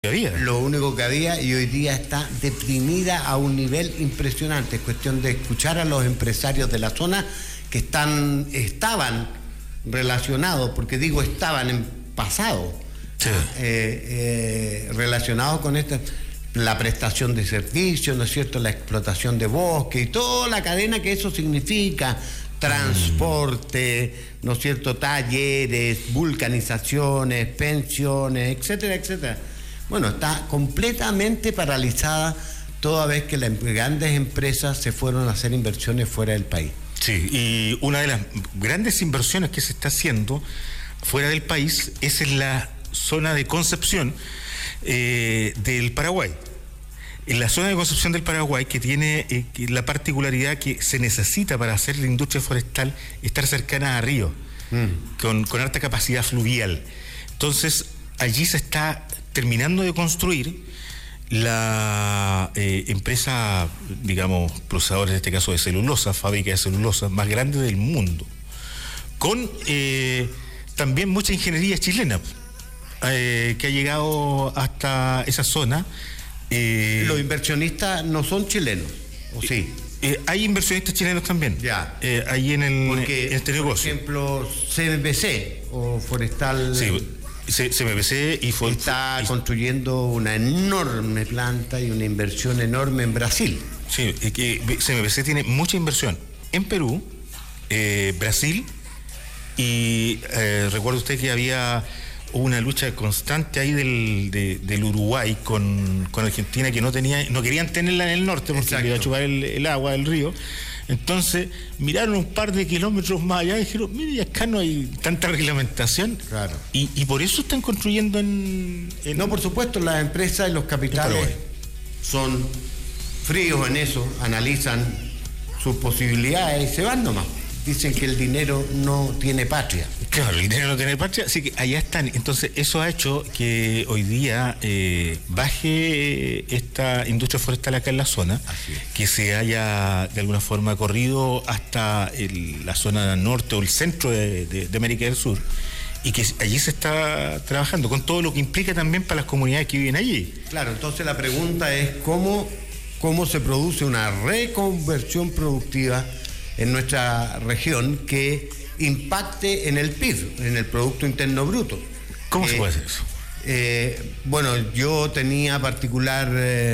había. Lo único que había, y hoy día está deprimida a un nivel impresionante. Es cuestión de escuchar a los empresarios de la zona que estaban relacionados, porque digo estaban en pasado, sí. Relacionados con la prestación de servicios, ¿no es cierto?, la explotación de bosque y toda la cadena que eso significa, transporte, ¿no es cierto?, talleres, vulcanizaciones, pensiones, etcétera, etcétera. Bueno, está completamente paralizada toda vez que las grandes empresas se fueron a hacer inversiones fuera del país. Sí, y una de las grandes inversiones que se está haciendo fuera del país es en la zona de Concepción del Paraguay. En la zona de Concepción del Paraguay, que tiene la particularidad que se necesita para hacer la industria forestal estar cercana a ríos, con alta capacidad fluvial. Entonces, allí se está terminando de construir la empresa, digamos, procesadora en este caso de celulosa, fábrica de celulosa más grande del mundo, con también mucha ingeniería chilena que ha llegado hasta esa zona. Los inversionistas no son chilenos, ¿o sí? Hay inversionistas chilenos también. Ya. Ahí en este negocio. Por ejemplo, CMPC o Forestal. Sí. CMPC está construyendo una enorme planta y una inversión enorme en Brasil. Sí, que CMPC tiene mucha inversión en Perú, Brasil, y recuerda usted que había una lucha constante ahí del Uruguay con Argentina, que no querían tenerla en el norte porque le iba a chupar el agua del río. Entonces miraron un par de kilómetros más allá y dijeron, mire, acá no hay tanta reglamentación. Claro. Y por eso están construyendo No, por supuesto, las empresas y los capitales son fríos en eso, analizan sus posibilidades y se van nomás. Dicen que el dinero no tiene patria. Claro, el dinero no tiene patria, así que allá están. Entonces, eso ha hecho que hoy día baje esta industria forestal acá en la zona, que se haya de alguna forma corrido hasta la zona norte o el centro de América del Sur, y que allí se está trabajando, con todo lo que implica también para las comunidades que viven allí. Claro, entonces la pregunta es cómo se produce una reconversión productiva en nuestra región que impacte en el PIB, en el Producto Interno Bruto. ¿Cómo se puede hacer eso? Bueno, yo tenía particular,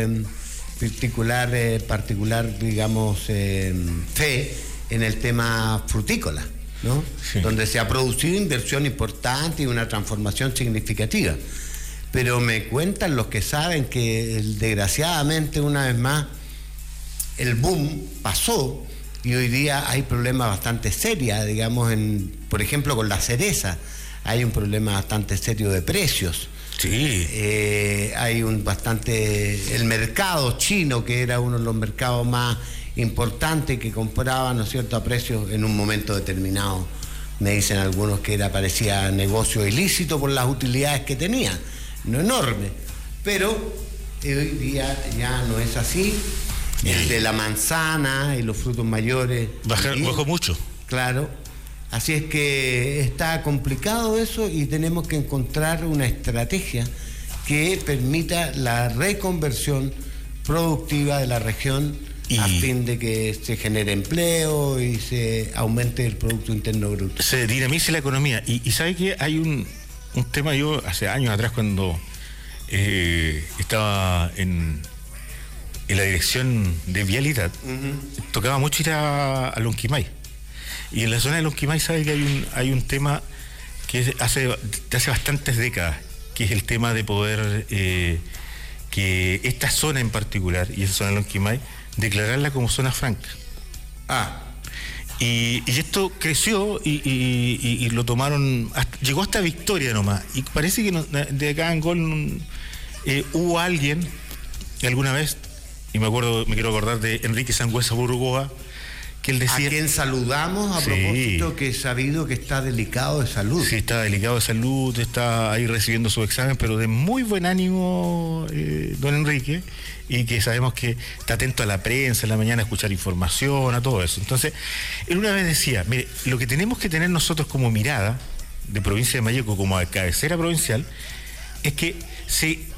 digamos, fe en el tema frutícola, ¿no? Sí. Donde se ha producido inversión importante y una transformación significativa. Pero me cuentan los que saben que desgraciadamente una vez más el boom pasó. Y hoy día hay problemas bastante serios, digamos, por ejemplo, con la cereza. Hay un problema bastante serio de precios. Sí. Hay el mercado chino, que era uno de los mercados más importantes, que compraba, ¿no es cierto?, a precios en un momento determinado. Me dicen algunos que parecía negocio ilícito por las utilidades que tenía, no enorme. Pero hoy día ya no es así. El de la manzana y los frutos mayores bajó mucho. Claro, así es que está complicado eso y tenemos que encontrar una estrategia que permita la reconversión productiva de la región a fin de que se genere empleo y se aumente el Producto Interno Bruto. Se dinamice la economía. Y ¿sabe qué? Hay un tema, yo hace años atrás cuando estaba en la dirección de vialidad, tocaba mucho ir a Lonquimay. Y en la zona de Lonquimay, sabe que hay un tema que hace bastantes décadas, que es el tema de poder que esta zona en particular, y esa zona de Lonquimay, declararla como zona franca. Y esto creció y lo tomaron, llegó hasta Victoria nomás. Y parece que de acá en Gol hubo alguien alguna vez, y me quiero acordar de Enrique Sangüesa Burgoa, que él decía... A quien saludamos a propósito, que he sabido que está delicado de salud. Sí, está delicado de salud, está ahí recibiendo su examen, pero de muy buen ánimo, don Enrique, y que sabemos que está atento a la prensa en la mañana, a escuchar información, a todo eso. Entonces, él una vez decía, mire, lo que tenemos que tener nosotros como mirada de provincia de Malleco, como cabecera provincial, es que se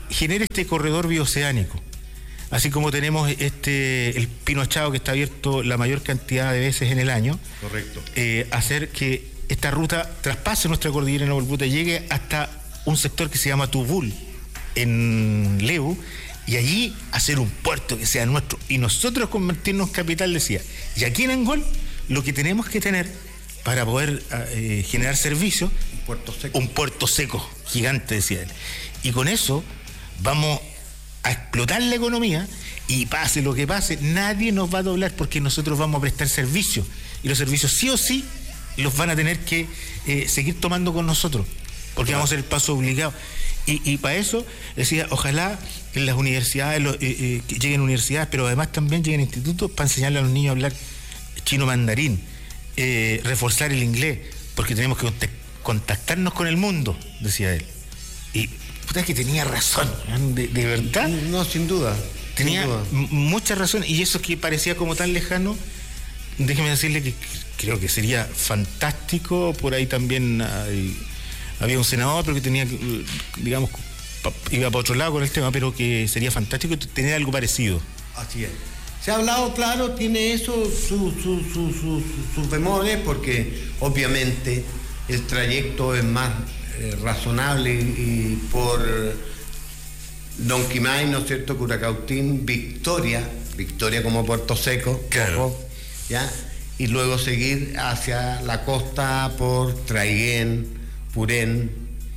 genere este corredor bioceánico. Así como tenemos el Pino Achado, que está abierto la mayor cantidad de veces en el año. Correcto. Hacer que esta ruta traspase nuestra cordillera en Navalputa, llegue hasta un sector que se llama Tubul, en Leu, y allí hacer un puerto que sea nuestro. Y nosotros convertirnos en capital, decía. Y aquí en Angol, lo que tenemos que tener para poder generar servicios, un puerto seco gigante, decía él. Y con eso vamos a explotar la economía, y pase lo que pase, nadie nos va a doblar, porque nosotros vamos a prestar servicios, y los servicios sí o sí los van a tener que seguir tomando con nosotros, porque vamos a hacer el paso obligado. Y para eso decía, ojalá en las universidades que lleguen universidades, pero además también lleguen institutos para enseñarle a los niños a hablar chino mandarín, reforzar el inglés, porque tenemos que contactarnos con el mundo, decía él. Y puta, que tenía razón, de verdad. No, sin duda. Tenía mucha razón, y eso que parecía como tan lejano, déjeme decirle que creo que sería fantástico. Por ahí también había un senador, pero que tenía, digamos, iba para otro lado con el tema, pero que sería fantástico tener algo parecido. Así es. Se ha hablado, claro, tiene eso sus bemoles, porque obviamente el trayecto es más razonable, y por Lonquimay, ¿no es cierto?, Curacautín, Victoria como puerto seco, claro. Ojo, ¿ya? Y luego seguir hacia la costa por Traiguén, Purén,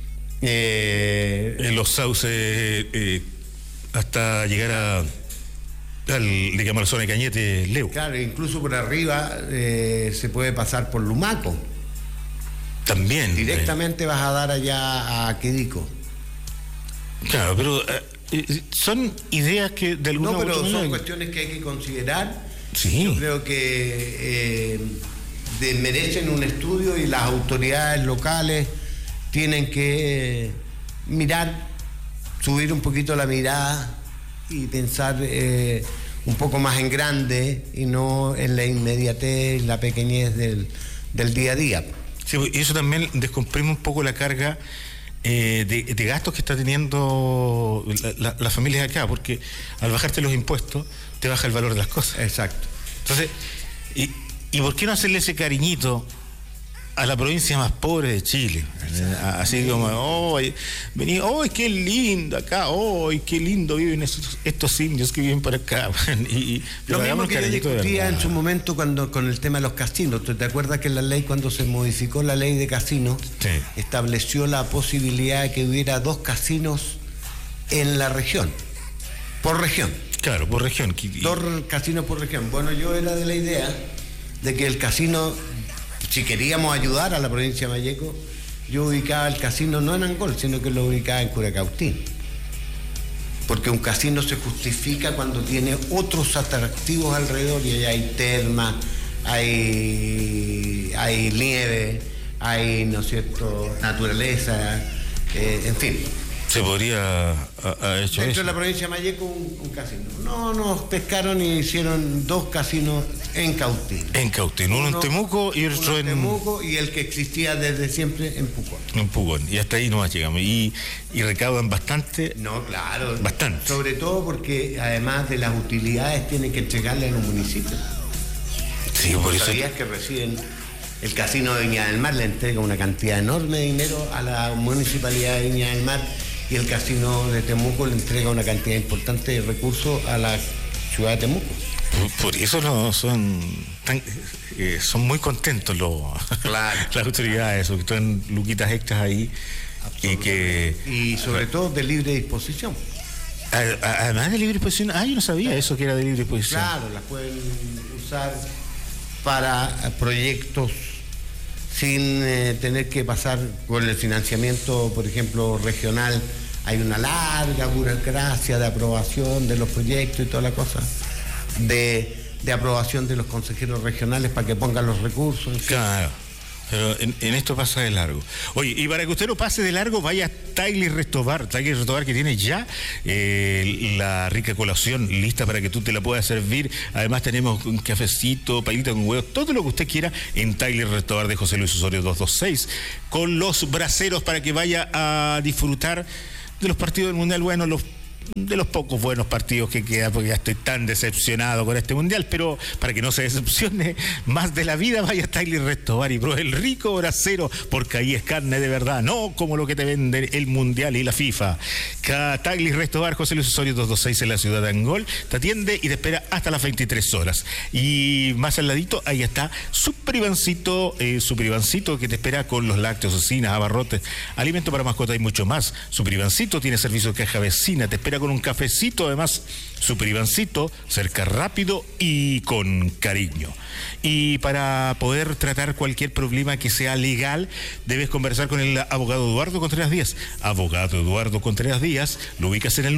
en los sauces, hasta llegar digamos, a la zona de Cañete, Leu. Claro, incluso por arriba se puede pasar por Lumaco. También. Directamente vas a dar allá a Quedico. Claro, pero son ideas que de alguna manera... No, pero son manera... cuestiones que hay que considerar. Sí. Yo creo que merecen un estudio, y las autoridades locales tienen que mirar, subir un poquito la mirada y pensar un poco más en grande, y no en la inmediatez, la pequeñez del día a día. Sí, y eso también descomprime un poco la carga de gastos que está teniendo las familias acá, porque al bajarte los impuestos te baja el valor de las cosas. Exacto. Entonces, ¿y por qué no hacerle ese cariñito a la provincia más pobre de Chile? Así como, vení, qué lindo acá, qué lindo viven estos indios que viven por acá. Lo mismo que yo discutía en su momento con el tema de los casinos. ¿Te acuerdas que la ley, cuando se modificó la ley de casinos, sí, estableció la posibilidad de que hubiera 2 casinos en la región, por región? Claro, por región. 2 casinos por región. Bueno, yo era de la idea de que el casino, si queríamos ayudar a la provincia de Malleco, yo ubicaba el casino no en Angol, sino que lo ubicaba en Curacautín. Porque un casino se justifica cuando tiene otros atractivos alrededor, y allá hay termas, hay nieve, hay, ¿no es cierto?, naturaleza, en fin. Se podría haber hecho dentro eso. de la provincia de Malleco un casino. No, nos pescaron y hicieron 2 casinos en Cautín. En Cautín, uno en Temuco y otro en Temuco, y el que existía desde siempre en Pucón. En Pucón, y hasta ahí nomás llegamos. Y recaudan bastante. No, claro. Bastante. Sobre todo porque además de las utilidades tienen que entregarle a los municipios. Sí, por eso. ¿Sabías que reciben? El casino de Viña del Mar le entrega una cantidad enorme de dinero a la municipalidad de Viña del Mar, y el casino de Temuco le entrega una cantidad importante de recursos a la ciudad de Temuco. Por eso no son muy contentos claro, las autoridades, que están luquitas extras ahí. Y sobre todo de libre disposición. Además de libre disposición, yo no sabía eso, que era de libre disposición. Claro, las pueden usar para proyectos sin tener que pasar por el financiamiento, por ejemplo, regional. Hay una larga burocracia de aprobación de los proyectos y toda la cosa, de aprobación de los consejeros regionales para que pongan los recursos. Claro, pero en esto pasa de largo. Oye, y para que usted no pase de largo, vaya a Tailer Restobar que tiene ya la rica colación lista para que tú te la puedas servir. Además tenemos un cafecito, pailita con huevos, todo lo que usted quiera en Tailer Restobar de José Luis Osorio 226, con los braseros para que vaya a disfrutar de los partidos del Mundial, bueno, de los pocos buenos partidos que quedan, porque ya estoy tan decepcionado con este Mundial, pero para que no se decepcione más de la vida, vaya a Tagli Restobar y pruebe el rico bracero, porque ahí es carne de verdad, no como lo que te vende el Mundial y la FIFA. Tagli Restobar, José Luis Osorio 226 en la ciudad de Angol, te atiende y te espera hasta las 23 horas. Y más al ladito, ahí está Suprivancito que te espera con los lácteos, cocinas, abarrotes, alimento para mascotas y mucho más. Suprivancito tiene servicio de caja vecina, te espera con un cafecito, además, Suprivancito, cerca rápido y con cariño. Y para poder tratar cualquier problema que sea legal, debes conversar con el abogado Eduardo Contreras Díaz. Abogado Eduardo Contreras Díaz, lo ubicas en el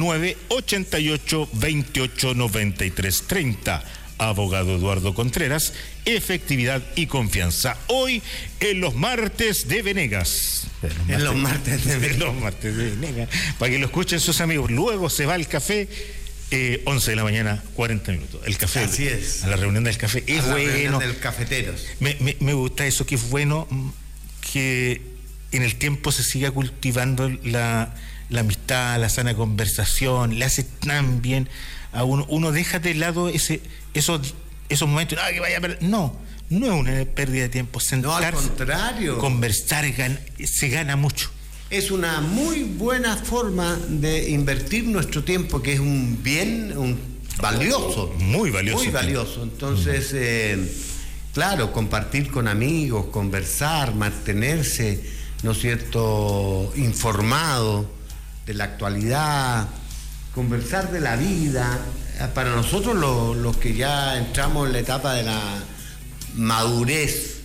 988-289330. Abogado Eduardo Contreras, efectividad y confianza. Hoy en los martes de Venegas. En los martes de Venegas. Para que lo escuchen sus amigos. Luego se va al café, 11 de la mañana, 40 minutos. El café. Así es. A la reunión del café. Es bueno. La reunión del cafeteros. Me gusta eso, que es bueno que en el tiempo se siga cultivando la amistad, la sana conversación. Le hace tan bien a uno. Uno deja de lado esos momentos, que vaya a perder. No es una pérdida de tiempo. Sentarse, no, al contrario. Conversar, se gana mucho. Es una muy buena forma de invertir nuestro tiempo, que es un bien valioso. Muy valioso. Muy valioso. Entonces, claro, compartir con amigos, conversar, mantenerse, ¿no es cierto?, informado de la actualidad, conversar de la vida. Para nosotros los que ya entramos en la etapa de la madurez,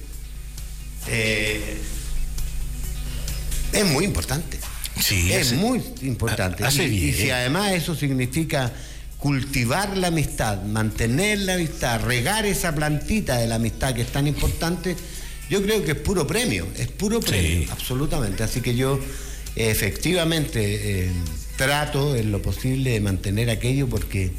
es muy importante. Sí, es muy importante. Y si además eso significa cultivar la amistad, mantener la amistad, regar esa plantita de la amistad que es tan importante, yo creo que es puro premio, sí. Absolutamente. Así que yo efectivamente trato en lo posible de mantener aquello porque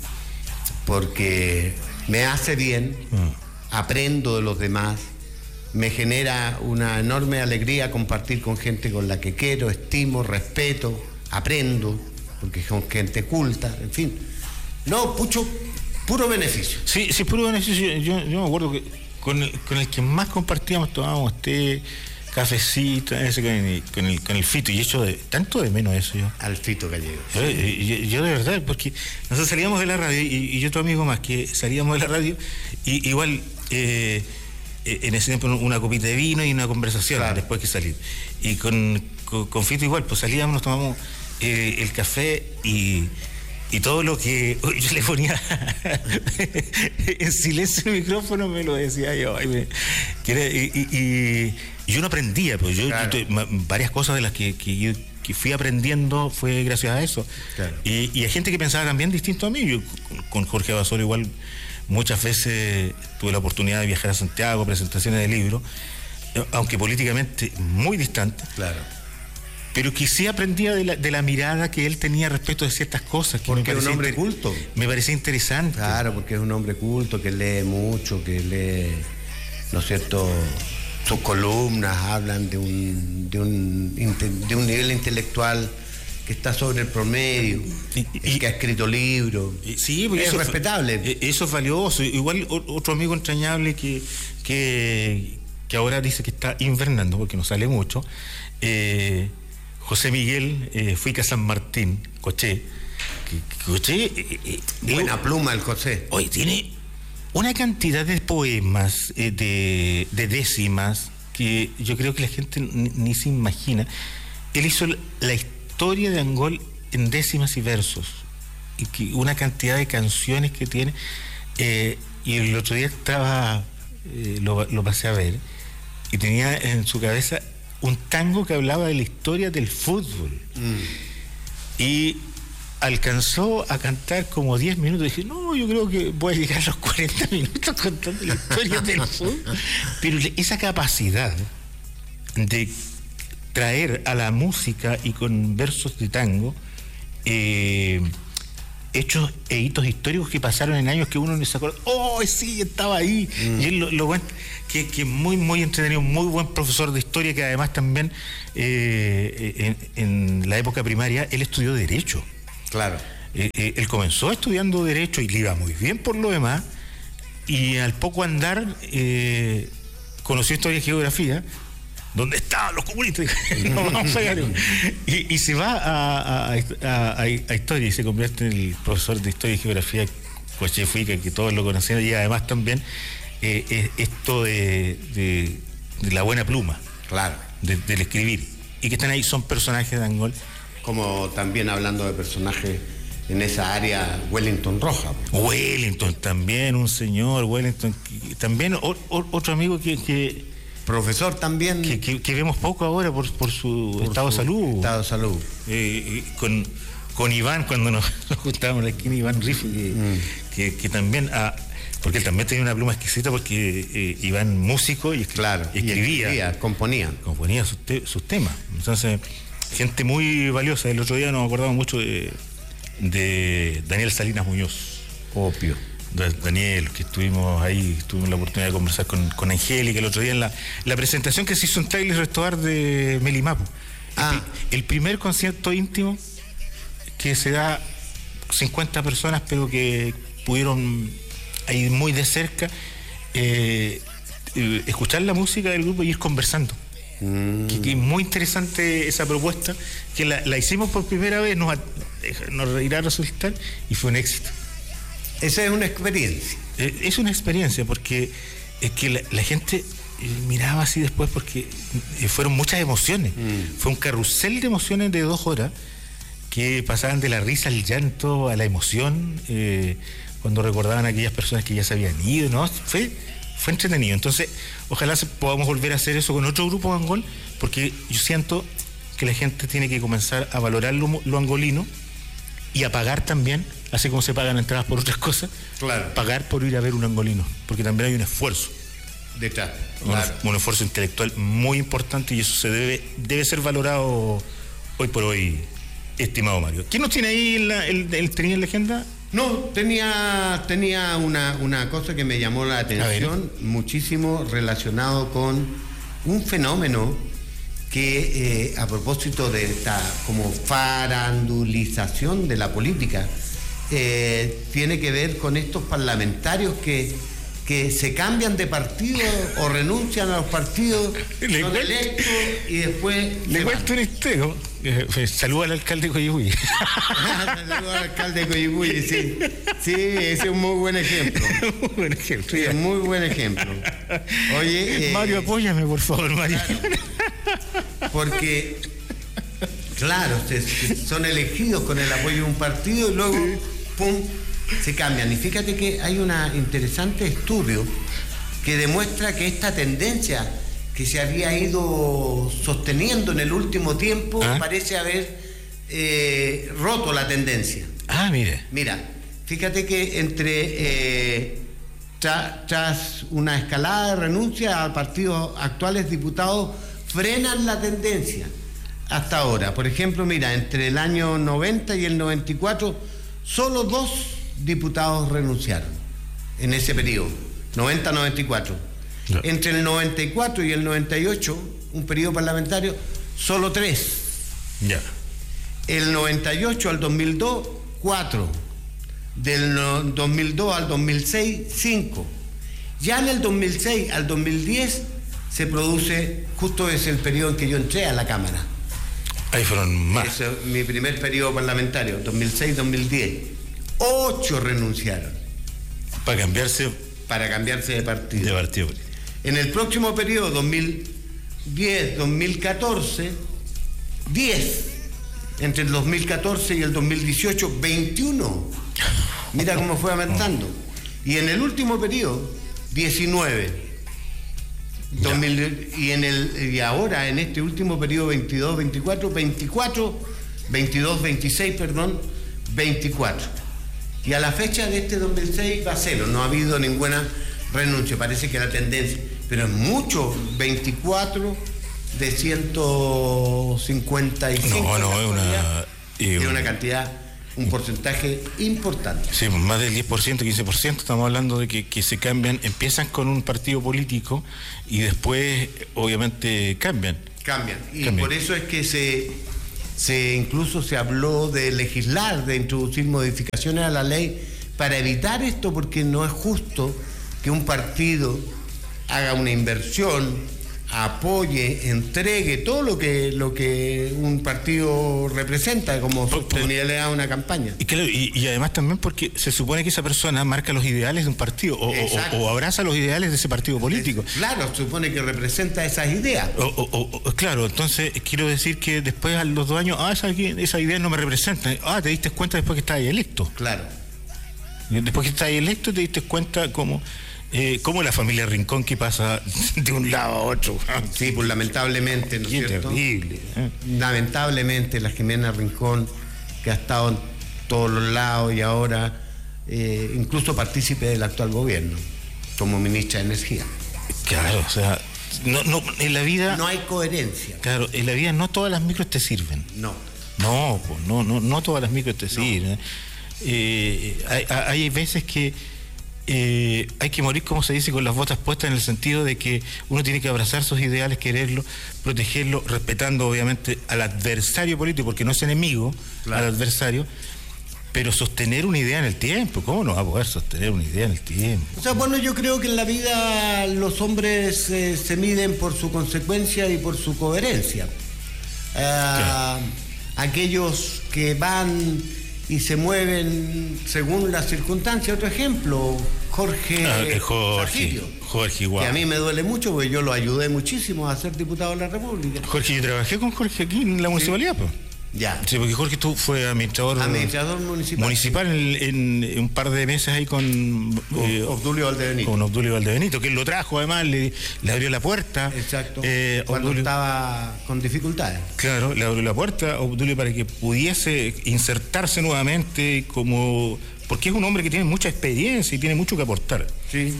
me hace bien, aprendo de los demás, me genera una enorme alegría compartir con gente con la que quiero, estimo, respeto, aprendo, porque son gente culta, en fin. No, puro beneficio. Sí, puro beneficio. Yo me acuerdo que con el que más compartíamos, tomábamos té, cafecito, con el Fito, y hecho tanto de menos eso yo. Al Fito Gallego. Yo de verdad, porque nosotros salíamos de la radio, y otro amigo más que salíamos de la radio, y igual en ese tiempo una copita de vino y una conversación, claro, después que salir. Y con Fito igual, pues salíamos, nos tomamos el café y todo lo que yo le ponía en silencio el micrófono me lo decía yo. Y yo no aprendía, pues claro. Varias cosas de las que fui aprendiendo fue gracias a eso. Claro. Y hay gente que pensaba también distinto a mí. Yo con Jorge Abasolo igual muchas veces tuve la oportunidad de viajar a Santiago, presentaciones de libros, aunque políticamente muy distante. Claro. Pero que sí aprendía de la mirada que él tenía respecto de ciertas cosas. Porque es un hombre culto. Me parecía interesante. Claro, porque es un hombre culto, que lee mucho, que lee, ¿no es cierto?, sus columnas hablan de un nivel intelectual que está sobre el promedio, y que ha escrito libros. Sí, porque es respetable. Eso es valioso. Igual otro amigo entrañable que ahora dice que está invernando, porque no sale mucho, José Miguel Fuica San Martín, Coché. Buena pluma el José. Hoy tiene una cantidad de poemas, de décimas, que yo creo que la gente ni se imagina. Él hizo la historia de Angol en décimas y versos, y que una cantidad de canciones que tiene. Y el otro día lo pasé a ver, y tenía en su cabeza un tango que hablaba de la historia del fútbol. Y alcanzó a cantar como 10 minutos. Dije, no, yo creo que voy a llegar a los 40 minutos contando la historia del fútbol. Pero esa capacidad de traer a la música y con versos de tango hechos e hitos históricos que pasaron en años que uno no se acuerda. ¡Oh, sí, estaba ahí! Y él lo cuenta, que muy, muy entretenido, muy buen profesor de historia, que además también en la época primaria él estudió Derecho. Claro. Él comenzó estudiando Derecho y le iba muy bien por lo demás, y al poco andar conoció Historia y Geografía, donde estaban los comunistas. No, vamos allá. Y se va a Historia y se convierte en el profesor de Historia y Geografía Cochefuica, que todos lo conocían, y además también esto de la buena pluma, claro, del escribir, y que están ahí, son personajes de Angol. Como también hablando de personajes en esa área, Wellington Rojas. Wellington también, un señor, Wellington, también otro amigo que profesor también. Que vemos poco ahora por su estado de salud. Estado de salud. Con Iván, cuando nos juntábamos en la esquina, Iván Riffi, que también, porque él también tenía una pluma exquisita, porque Iván músico y escribía, componía sus temas. Entonces, gente muy valiosa. El otro día nos acordamos mucho de Daniel Salinas Muñoz. Obvio. Daniel, que tuvimos la oportunidad de conversar con Angélica el otro día en la presentación que se hizo en Trailer Restobar de Melimapu. El primer concierto íntimo que se da 50 personas, pero que pudieron ir muy de cerca, escuchar la música del grupo y ir conversando. Que es muy interesante esa propuesta, que la hicimos por primera vez, nos irá a resultar, y fue un éxito. Esa es una experiencia. Es una experiencia, porque es que la gente miraba así después, porque fueron muchas emociones. Fue un carrusel de emociones de 2 horas que pasaban de la risa al llanto a la emoción, cuando recordaban a aquellas personas que ya se habían ido, ¿no? Fue entretenido. Entonces, ojalá podamos volver a hacer eso con otro grupo de Angol, porque yo siento que la gente tiene que comenzar a valorar lo angolino y a pagar también, así como se pagan entradas por otras cosas, claro, pagar por ir a ver un angolino, porque también hay un esfuerzo detrás, claro, un esfuerzo intelectual muy importante, y eso debe ser valorado hoy por hoy, estimado Mario. ¿Quién nos tiene ahí el tenía en la agenda? No, tenía una cosa que me llamó la atención muchísimo, relacionado con un fenómeno que a propósito de esta como farandulización de la política, tiene que ver con estos parlamentarios que se cambian de partido o renuncian a los partidos, son electos y después le cuento un historia. Saluda al alcalde de Coyipulli. Saluda al alcalde de Coyipulli, sí. Sí, ese es un muy buen ejemplo. Muy buen ejemplo. Sí, es muy buen ejemplo. Oye, Mario, apóyame, por favor, Mario. Claro, porque, claro, son elegidos con el apoyo de un partido y luego, pum, se cambian. Y fíjate que hay un interesante estudio que demuestra que esta tendencia que se había ido sosteniendo en el último tiempo parece haber roto la tendencia. Mira, fíjate que tras una escalada de renuncia a partidos actuales, diputados frenan la tendencia hasta ahora. Por ejemplo, mira, entre el año 90 y el 94 solo 2 diputados renunciaron en ese periodo, 90-94. No. Entre el 94 y el 98, un periodo parlamentario, solo 3. Ya. El 98 al 2002, 4. Del 2002 al 2006, 5. Ya en el 2006 al 2010 se produce, justo es el periodo en que yo entré a la Cámara. Ahí fueron más. Ese es mi primer periodo parlamentario, 2006-2010. 8 renunciaron. Para cambiarse de partido. De partido. En el próximo periodo, 2010-2014, 10. Entre el 2014 y el 2018, 21. Mira cómo fue avanzando. Y en el último periodo, 19. Y ahora, en este último periodo, 22-26, 24. Y a la fecha de este 2006 va a 0. No ha habido ninguna renuncia. Parece que la tendencia, pero es mucho, 24 de 155. No, es una cantidad Un porcentaje importante. Sí, más del 10%, 15%, estamos hablando de que se cambian, empiezan con un partido político y después obviamente cambian. Y por eso es que se incluso se habló de legislar, de introducir modificaciones a la ley para evitar esto, porque no es justo que un partido haga una inversión, apoye, entregue todo lo que un partido representa como sostenibilidad de una campaña. Y, claro, y además también porque se supone que esa persona marca los ideales de un partido o abraza los ideales de ese partido político. Claro, se supone que representa esas ideas. Claro, entonces quiero decir que después a los 2 años, esa idea no me representa. Te diste cuenta después que estabas electo. Claro. Después que estás electo te diste cuenta como la familia Rincón que pasa de un lado a otro. Sí, pues lamentablemente, ¿no es cierto? Terrible. Lamentablemente la Jimena Rincón, que ha estado en todos los lados y ahora incluso partícipe del actual gobierno, como ministra de Energía. Claro, o sea, no, en la vida... No hay coherencia. Claro, en la vida no todas las micros te sirven. No Todas las micros te sirven. Hay veces que hay que morir, como se dice, con las botas puestas, en el sentido de que uno tiene que abrazar sus ideales, quererlos, protegerlos, respetando obviamente al adversario político, porque no es enemigo, claro, al adversario, pero sostener una idea en el tiempo. ¿Cómo no va a poder sostener una idea en el tiempo? O sea, bueno, yo creo que en la vida los hombres se miden por su consecuencia y por su coherencia. Claro. Aquellos que van y se mueven según las circunstancias. Otro ejemplo, Jorge Zafiro, igual. Que a mí me duele mucho porque yo lo ayudé muchísimo a ser diputado de la República. Jorge, yo trabajé con Jorge aquí en la municipalidad, pues. Ya. Sí, porque Jorge fue administrador municipal en un par de meses ahí con Obdulio Valdebenito. Con Obdulio Valdebenito, que él lo trajo además, le abrió la puerta. Exacto. Cuando estaba con dificultades. Claro, le abrió la puerta a Obdulio para que pudiese insertarse nuevamente porque es un hombre que tiene mucha experiencia y tiene mucho que aportar. Sí.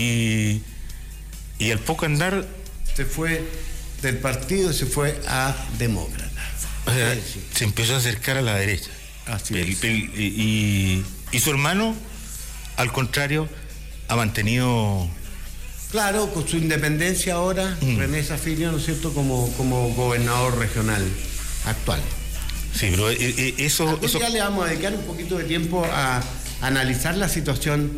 Y al poco andar... Se fue del partido, se fue a Demócrata. O sea, se empezó a acercar a la derecha. Así es. Y su hermano, al contrario, ha mantenido... Claro, con su independencia ahora, René Zafiro, ¿no es cierto?, como gobernador regional actual. Sí, pero eso... Ya le vamos a dedicar un poquito de tiempo a analizar la situación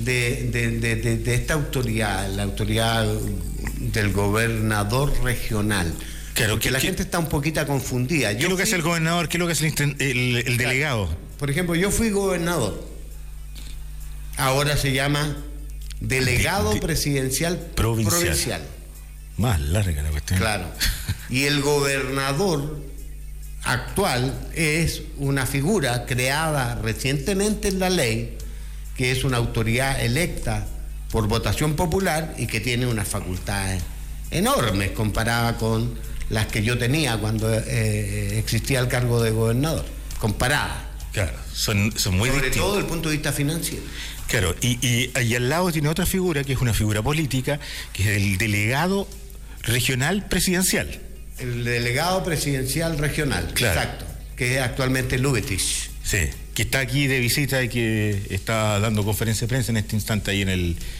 de esta autoridad, la autoridad del gobernador regional. Claro, que la gente está un poquito confundida. ¿Qué es lo que hace el gobernador? ¿Qué es lo que hace el delegado? Por ejemplo, yo fui gobernador. Ahora se llama delegado presidencial provincial. Más larga la cuestión. Claro. Y el gobernador actual es una figura creada recientemente en la ley, que es una autoridad electa por votación popular y que tiene unas facultades enormes comparada con las que yo tenía cuando existía el cargo de gobernador, comparada. Claro, son muy distintos. Sobre todo desde el punto de vista financiero. Claro, y ahí al lado tiene otra figura, que es una figura política, que es el delegado regional presidencial. El delegado presidencial regional, claro. Exacto, que es actualmente Lubetich. Sí, que está aquí de visita y que está dando conferencia de prensa en este instante ahí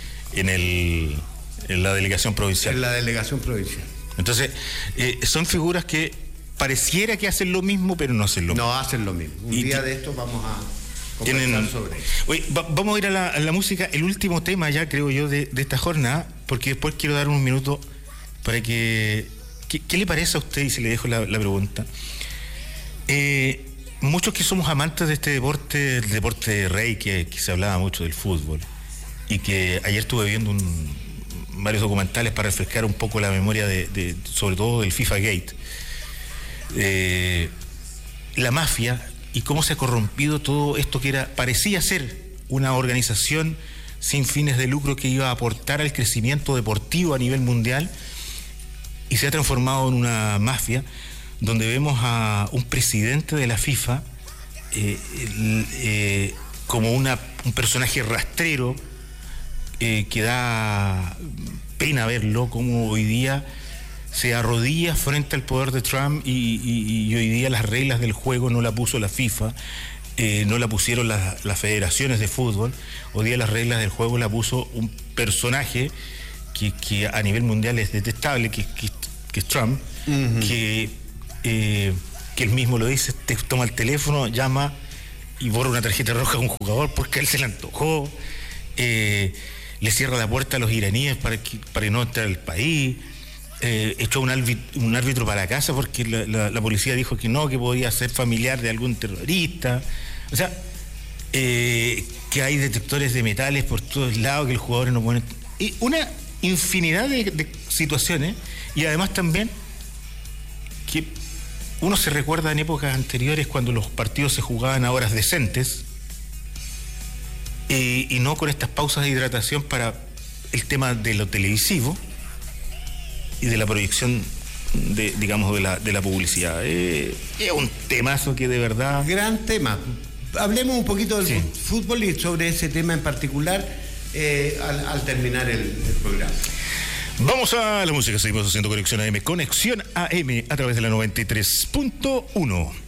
en la delegación provincial. En la delegación provincial. Entonces, son figuras que pareciera que hacen lo mismo, pero no hacen lo mismo. No hacen lo mismo. Un día de esto vamos a conversar sobre eso. Oye, vamos a ir a la música, el último tema ya, creo yo, de esta jornada, porque después quiero dar un minuto para que... ¿Qué le parece a usted? Y se le dejo la pregunta. Muchos que somos amantes de este deporte, el deporte rey, que se hablaba mucho del fútbol, y que ayer estuve viendo varios documentales para refrescar un poco la memoria sobre todo del FIFA Gate, la mafia y cómo se ha corrompido todo esto que parecía ser una organización sin fines de lucro que iba a aportar al crecimiento deportivo a nivel mundial, y se ha transformado en una mafia donde vemos a un presidente de la FIFA como un personaje rastrero, que da pena verlo, como hoy día se arrodilla frente al poder de Trump y hoy día las reglas del juego no la puso la FIFA, no la pusieron las federaciones de fútbol. Hoy día las reglas del juego la puso un personaje que a nivel mundial es detestable, que es Trump, que él mismo lo dice, te toma el teléfono, llama y borra una tarjeta roja a un jugador porque a él se le antojó, le cierra la puerta a los iraníes para no entrar al país, echó un árbitro para la casa porque la policía dijo que no, que podía ser familiar de algún terrorista. O sea, que hay detectores de metales por todos lados, que los jugadores no pueden... Y una infinidad de situaciones, y además también que uno se recuerda en épocas anteriores cuando los partidos se jugaban a horas decentes y no con estas pausas de hidratación para el tema de lo televisivo y de la proyección de la publicidad. Es un temazo que de verdad... Gran tema. Hablemos un poquito del fútbol y sobre ese tema en particular al terminar el programa. Vamos a la música, seguimos haciendo Conexión AM a través de la 93.1.